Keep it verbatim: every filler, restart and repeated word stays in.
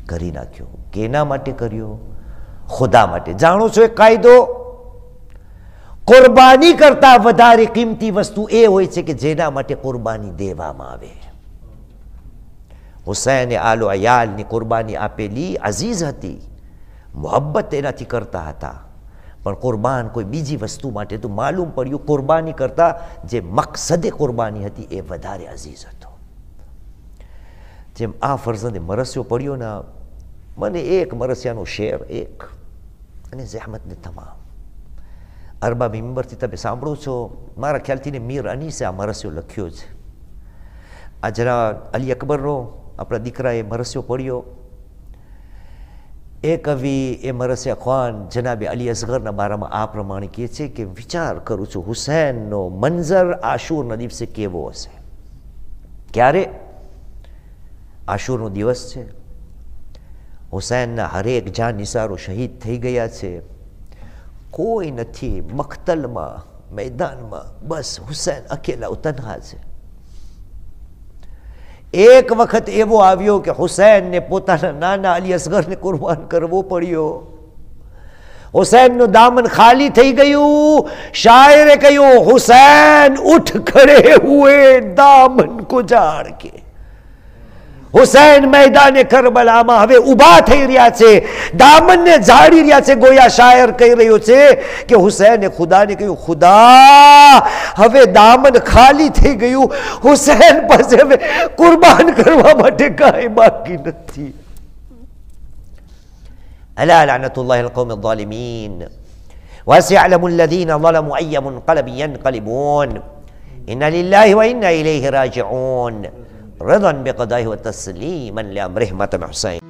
કરી નાખ્યો. કેના માટે કર્યો? ખુદા માટે. જાણો છો એક કાયદો? કુરબાની કરતા વધારે કિંમતી વસ્તુ એ હોય છે કે જેના માટે કુરબાની દેવામાં આવે. હુસૈને આલો અયાલની કુરબાની આપેલી અઝીઝ હતી, મોહબ્બત એનાથી કરતા હતા, પણ કુરબાન કોઈ બીજી વસ્તુ માટે તો માલુમ પડ્યું કુરબાની કરતા જે મકસદે કુરબાની હતી એ વધારે અઝીઝ હતો. જેમ આ ફરઝંદે મરસ્યો પડ્યો ને, મને એક મરસિયાનો શેર એક અને જહેમતને તમામ અરબા મિંબરથી તમે સાંભળો છો, મારા ખ્યાલથી ને મીર અનીસે આ મરસ્યો લખ્યો છે. આ જરા અલી અકબરનો આપણા દીકરાએ મરસ્યો પડ્યો. એ કવિ એ મરસિયા ખાન જનાબે અલી અસગરના બારામાં આ પ્રમાણે કહે છે કે વિચાર કરું છું હુસૈનનો મંઝર આશુરના દિવસે કેવો હશે. ક્યારે? આશુરનો દિવસ છે. હુસૈનના હરેક જાન નિસારો શહીદ થઈ ગયા છે. કોઈ નથી મખતલમાં, મેદાનમાં, બસ હુસૈન અકેલા તન્હા છે. એક વખત એવો આવ્યો કે હુસૈનને પોતાના નાના અલી અસગરને કુરબાન કરવો પડ્યો. હુસૈનનું દામન ખાલી થઈ ગયું. શાયરે કહ્યું, હુસૈન ઉઠ ખડે હુએ દામન કો ઝાડ કે. હુસૈન મેદાને કરબલામાં હવે ઊભા થઈ રહ્યા છે, દામનને ઝાડી રહ્યા છે. ગોયા શાયર કહી રહ્યો છે કે હુસૈને ખુદાને કહ્યું, ખુદા હવે દામન ખાલી થઈ ગયું, હુસૈન પાસે હવે કુરબાન કરવા માટે કાંઈ બાકી નથી. અલા લઅનતુલ્લાહિ અલકૌમિ અઝ્ઝાલિમીન વસયઅલમુ અલ્લઝીના ઝલમુ અય્ય મુન્કલબિન યન્કલિબૂન ઇન્ના લિલ્લાહિ વ ઇન્ના ઇલૈહિ રાજિഊન رضا بقضائه وتسليما لأمره مات حسين.